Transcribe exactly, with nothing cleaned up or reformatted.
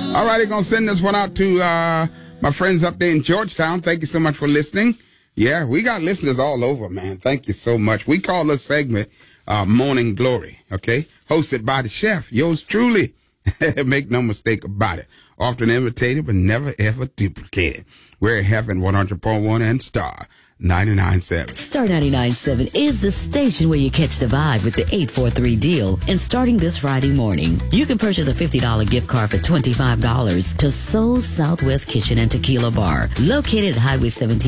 All right, I'm going to send this one out to uh, my friends up there in Georgetown. Thank you so much for listening. Yeah, we got listeners all over, man. Thank you so much. We call this segment uh, Morning Glory, okay? Hosted by the chef, yours truly. Make no mistake about it. Often imitated, but never, ever duplicated. We're at Heaven one hundred point one and Star ninety-nine point seven. Star ninety-nine point seven is the station where you catch the vibe with the eight four three deal. And starting this Friday morning, you can purchase a fifty dollars gift card for twenty-five dollars to Soul Southwest Kitchen and Tequila Bar, located at Highway seventeen.